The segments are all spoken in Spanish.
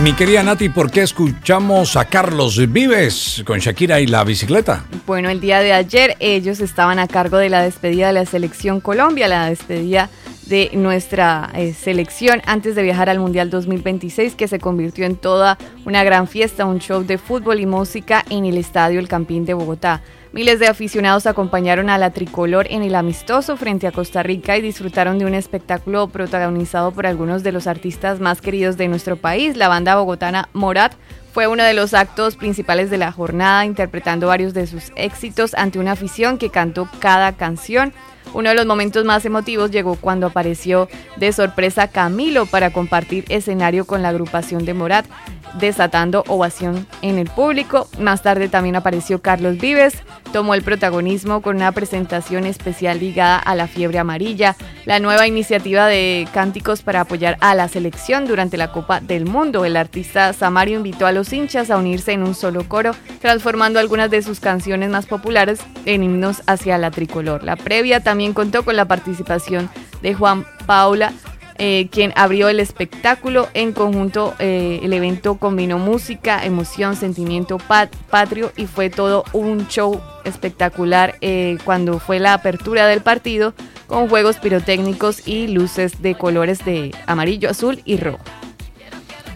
Mi querida Nati, ¿por qué escuchamos a Carlos Vives con Shakira y la bicicleta? Bueno, el día de ayer ellos estaban a cargo de la despedida de la Selección Colombia, la despedida de nuestra selección antes de viajar al Mundial 2026, que se convirtió en toda una gran fiesta, un show de fútbol y música en el Estadio El Campín de Bogotá. Miles de aficionados acompañaron a la tricolor en el amistoso frente a Costa Rica y disfrutaron de un espectáculo protagonizado por algunos de los artistas más queridos de nuestro país. La banda bogotana Morat fue uno de los actos principales de la jornada, interpretando varios de sus éxitos ante una afición que cantó cada canción. Uno de los momentos más emotivos llegó cuando apareció de sorpresa Camilo para compartir escenario con la agrupación de Morat, desatando ovación en el público. Más tarde también apareció Carlos Vives, tomó el protagonismo con una presentación especial ligada a la fiebre amarilla, la nueva iniciativa de cánticos para apoyar a la selección durante la Copa del Mundo. El artista Samario invitó a los hinchas a unirse en un solo coro, transformando algunas de sus canciones más populares en himnos hacia la tricolor. La previa también contó con la participación de Juan Paula, quien abrió el espectáculo. En conjunto, el evento combinó música, emoción, sentimiento patrio y fue todo un show espectacular cuando fue la apertura del partido, con juegos pirotécnicos y luces de colores de amarillo, azul y rojo.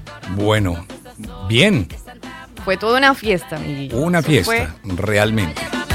Bueno, bien. Fue toda una fiesta, amiguito. Una fiesta, realmente.